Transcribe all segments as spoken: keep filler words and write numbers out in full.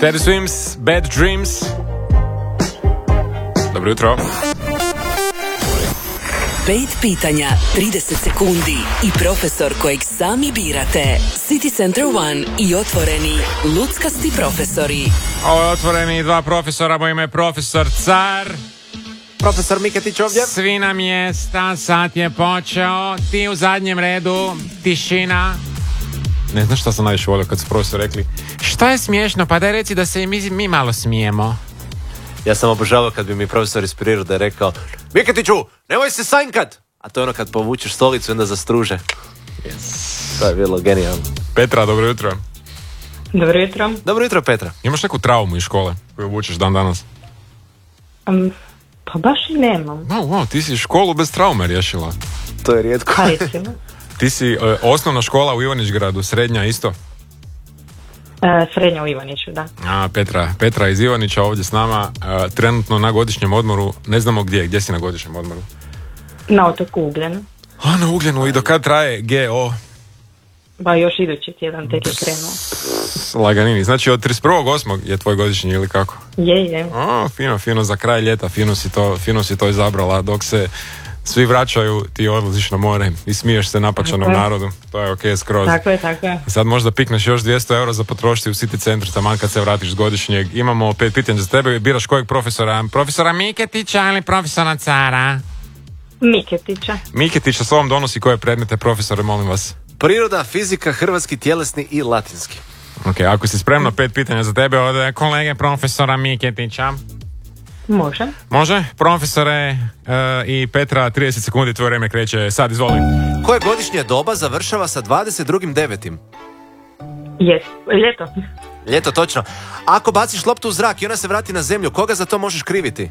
Teddy Swims, Bad Dreams. Dobro jutro. Pet pitanja, trideset sekundi i profesor kojeg sami birate. City Center One i otvoreni luckasti profesori. Ovo je otvoreni dva profesora, moj ime je profesor Car. Profesor Miketić ovdje. Svi na mjesta, sat je počeo. Ti u zadnjem redu, tišina. Ne znaš što sam najviše volio kad su profesor rekli što je smiješno, pa daj reci da se i mi, mi malo smijemo. Ja sam obožavao kad bi mi profesor iz prirode rekao Miketiću, nemoj se sanjkat! A to je ono kad povučeš stolicu i onda zastruže. Yes. To je bilo genijalno. Petra, dobro jutro. Dobro jutro. Dobro jutro, Petra. Imaš neku traumu iz škole koju vučeš dan danas? Um, pa baš i nemam. Wow, wow, ti si školu bez traume riješila. To je rijetko. Pa recimo. Ti si uh, osnovna škola u Ivanić-gradu, srednja isto? Uh, srednja u Ivaniću, da. A, Petra, Petra iz Ivanića ovdje s nama, uh, trenutno na godišnjem odmoru, ne znamo gdje, gdje si na godišnjem odmoru? Na otoku Ugljenu. A, na Ugljenu, i do kad traje G O? Ba još idući tjedan tek je krenuo. Laganini, znači od trideset prvog osmog je tvoj godišnji ili kako? Je, je. O, fino, fino, za kraj ljeta, fino si to, fino si to izabrala, dok se svi vraćaju, ti odlaziš na more i smiješ se napačanom narodu. To je okej, skroz. Tako je, tako je. Sad možda pikneš još dvjesto eura za potrošiti u City centru, taman kad se vratiš s godišnjeg. Imamo pet pitanja za tebe, biraš kojeg profesora? Profesora Miketića ili profesora Cara? Miketića. Miketića s ovom donosi koje predmete, profesore, molim vas? Priroda, fizika, hrvatski, tjelesni i latinski. Ok, ako si spremno, pet pitanja za tebe od kolege profesora Miketića. Može. Može? Profesore uh, i Petra, trideset sekundi, tvoje vrijeme kreće. Sad, izvoli. Koje godišnje doba završava sa dvadeset drugim devetim? Jes, ljeto. Ljeto, točno. Ako baciš loptu u zrak i ona se vrati na zemlju, koga za to možeš kriviti?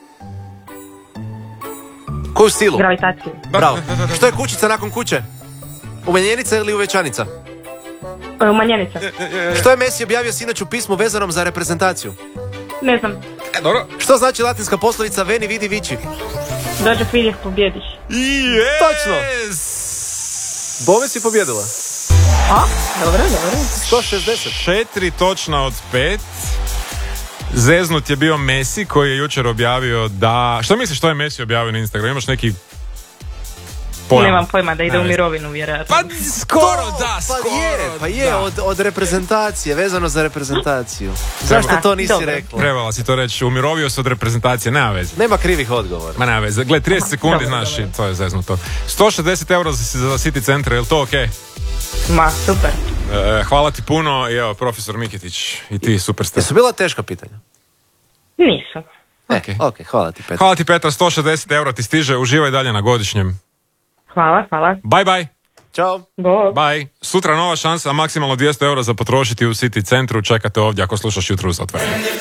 Koju silu? Gravitaciju. Bravo. Što je kućica nakon kuće? Umanjenica ili uvećanica? Umanjenica. Što je Messi objavio sinoć u pismu vezanom za reprezentaciju? Ne znam. E, dobro. Što znači latinska poslovica veni vidi vici? Dođeš vidjeh pobjediš. Yes! Točno. Bome si pobjedila. A, dobro, dobro. sto šezdeset. Četiri točna od pet. Zeznut je bio Messi koji je jučer objavio da... Što misliš što je Messi objavio na Instagramu? Imaš neki pojam? Nemam pojma da ide u mirovinu, vjerojatno. Pa skoro To, da, pa skoro je, pa je da. od, od reprezentacije, vezano za reprezentaciju. Zašto to nisi dobro. rekla? Trebala si to reći, umirovio se od reprezentacije, nema veze. Nema krivih odgovora. Ma nema veze, gle, trideset sekundi, Dobro, znaš, dobro. i to je zeznuto. sto šezdeset eura za, za City centra, je li to okej? Ma, super. E, hvala ti puno i evo, profesor Miketić, i ti super ste. Jesu bila teška pitanja? Nisu. E, Ok. ok, hvala ti, Petra. Hvala ti, Petra, sto šezdeset eura ti stiže, uživaj dalje na godišnjem. Hvala, hvala. Bye bye. Ćao. Bog. Bye. Sutra nova šansa, maksimalno dvjesto eura za potrošiti u City centru. Čekate ovdje ako slušaš jutro uz otvorenje.